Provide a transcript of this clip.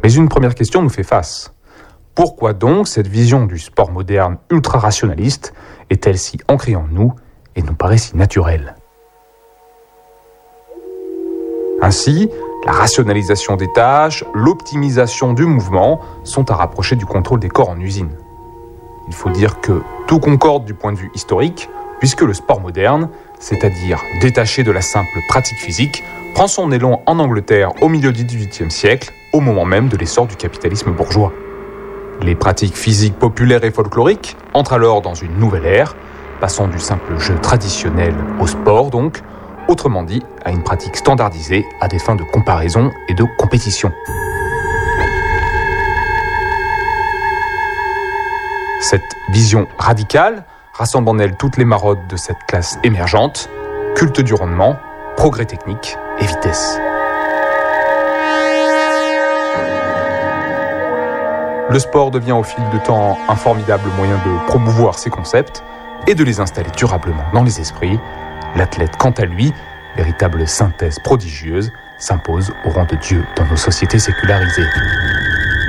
Mais une première question nous fait face. Pourquoi donc cette vision du sport moderne ultra-rationaliste est-elle si ancrée en nous et nous paraît si naturelle ? Ainsi, la rationalisation des tâches, l'optimisation du mouvement sont à rapprocher du contrôle des corps en usine. Il faut dire que tout concorde du point de vue historique, puisque le sport moderne, c'est-à-dire détaché de la simple pratique physique, prend son élan en Angleterre au milieu du XVIIIe siècle, au moment même de l'essor du capitalisme bourgeois. Les pratiques physiques populaires et folkloriques entrent alors dans une nouvelle ère, passant du simple jeu traditionnel au sport donc, autrement dit à une pratique standardisée à des fins de comparaison et de compétition. Cette vision radicale rassemble en elle toutes les maraudes de cette classe émergente, culte du rendement, progrès technique et vitesse. Le sport devient au fil du temps un formidable moyen de promouvoir ces concepts et de les installer durablement dans les esprits. L'athlète, quant à lui, véritable synthèse prodigieuse, s'impose au rang de Dieu dans nos sociétés sécularisées.